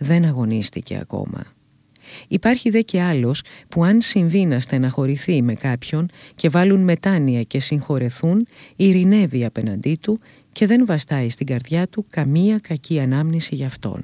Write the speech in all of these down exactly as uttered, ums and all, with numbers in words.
δεν αγωνίστηκε ακόμα. Υπάρχει δε και άλλος που αν συμβεί να στεναχωρηθεί με κάποιον και βάλουν μετάνοια και συγχωρεθούν, ειρηνεύει απέναντί του και δεν βαστάει στην καρδιά του καμία κακή ανάμνηση γι' αυτόν.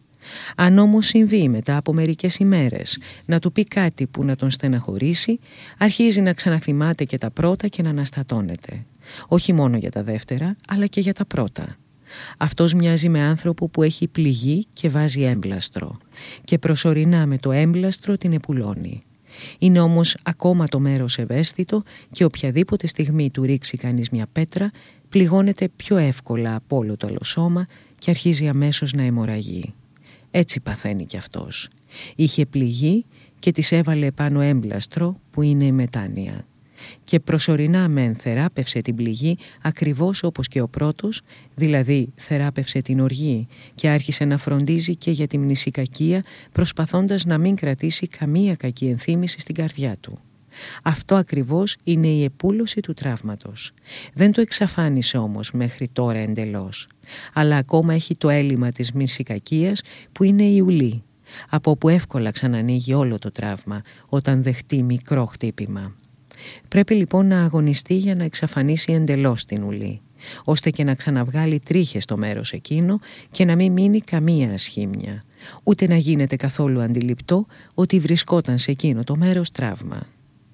Αν όμως συμβεί μετά από μερικές ημέρες να του πει κάτι που να τον στεναχωρήσει, αρχίζει να ξαναθυμάται και τα πρώτα και να αναστατώνεται. Όχι μόνο για τα δεύτερα, αλλά και για τα πρώτα. Αυτός μοιάζει με άνθρωπο που έχει πληγεί και βάζει έμπλαστρο και προσωρινά με το έμπλαστρο την επουλώνει. Είναι όμως ακόμα το μέρος ευαίσθητο και οποιαδήποτε στιγμή του ρίξει κανείς μια πέτρα πληγώνεται πιο εύκολα από όλο το άλλο σώμα και αρχίζει αμέσως να αιμορραγεί. Έτσι παθαίνει κι αυτός. Είχε πληγεί και της έβαλε πάνω έμπλαστρο που είναι η μετάνοια. Και προσωρινά μεν θεράπευσε την πληγή ακριβώς όπως και ο πρώτος, δηλαδή θεράπευσε την οργή και άρχισε να φροντίζει και για τη μνησικακία, προσπαθώντας να μην κρατήσει καμία κακή ενθύμηση στην καρδιά του. Αυτό ακριβώς είναι η επούλωση του τραύματος. Δεν το εξαφάνισε όμως μέχρι τώρα εντελώς, αλλά ακόμα έχει το έλλειμμα της μνησικακίας που είναι η ουλή, από όπου εύκολα ξανανοίγει όλο το τραύμα όταν δεχτεί μικρό χτύπημα. Πρέπει λοιπόν να αγωνιστεί για να εξαφανίσει εντελώς την ουλή, ώστε και να ξαναβγάλει τρίχες στο μέρος εκείνο και να μην μείνει καμία ασχήμια, ούτε να γίνεται καθόλου αντιληπτό ότι βρισκόταν σε εκείνο το μέρος τραύμα.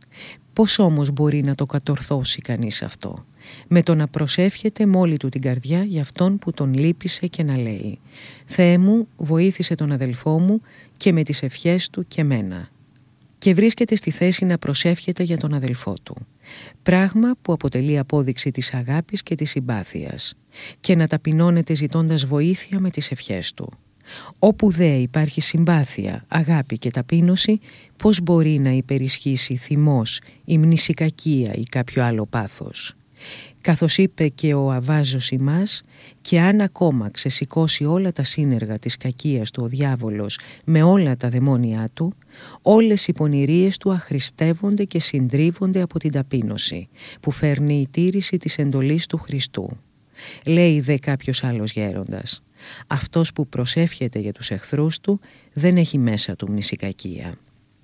Πώς όμως μπορεί να το κατορθώσει κανείς αυτό? Με το να προσεύχεται με όλη του την καρδιά για αυτόν που τον λύπησε και να λέει «Θεέ μου, βοήθησε τον αδελφό μου και με τις ευχές του και μένα». Και βρίσκεται στη θέση να προσεύχεται για τον αδελφό του. Πράγμα που αποτελεί απόδειξη της αγάπης και της συμπάθειας, και να ταπεινώνεται ζητώντας βοήθεια με τις ευχές του. Όπου δε υπάρχει συμπάθεια, αγάπη και ταπείνωση, πώς μπορεί να υπερισχύσει θυμός, η μνησικακία ή κάποιο άλλο πάθος? Καθώς είπε και ο Αβάζος ημάς, και αν ακόμα ξεσηκώσει όλα τα σύνεργα της κακίας του ο διάβολος με όλα τα δαιμόνια του, όλες οι πονηρίες του αχρηστεύονται και συντρίβονται από την ταπείνωση που φέρνει η τήρηση της εντολής του Χριστού. Λέει δε κάποιος άλλος γέροντας, αυτός που προσεύχεται για τους εχθρούς του δεν έχει μέσα του μνησικακία.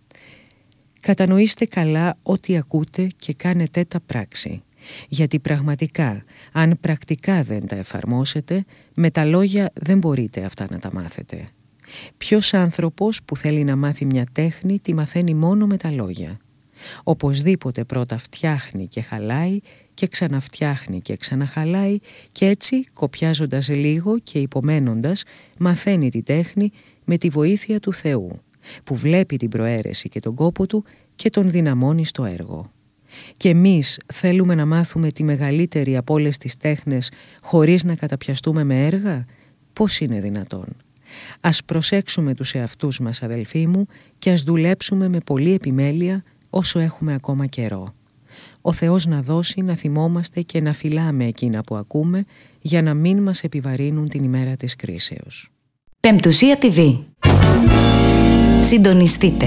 Κατανοήστε καλά ό,τι ακούτε και κάνετε τα πράξη. Γιατί πραγματικά, αν πρακτικά δεν τα εφαρμόσετε, με τα λόγια δεν μπορείτε αυτά να τα μάθετε. Ποιος άνθρωπος που θέλει να μάθει μια τέχνη τη μαθαίνει μόνο με τα λόγια? Οπωσδήποτε πρώτα φτιάχνει και χαλάει και ξαναφτιάχνει και ξαναχαλάει και έτσι, κοπιάζοντας λίγο και υπομένοντας, μαθαίνει τη τέχνη με τη βοήθεια του Θεού, που βλέπει την προαίρεση και τον κόπο του και τον δυναμώνει στο έργο. Και εμείς θέλουμε να μάθουμε τη μεγαλύτερη από όλες τις τέχνες χωρίς να καταπιαστούμε με έργα? Πώς είναι δυνατόν? Ας προσέξουμε τους εαυτούς μας, αδελφοί μου, και ας δουλέψουμε με πολλή επιμέλεια όσο έχουμε ακόμα καιρό. Ο Θεός να δώσει να θυμόμαστε και να φυλάμε εκείνα που ακούμε, για να μην μας επιβαρύνουν την ημέρα της κρίσεως. Πεμπτουσία τι βι. Συντονιστείτε.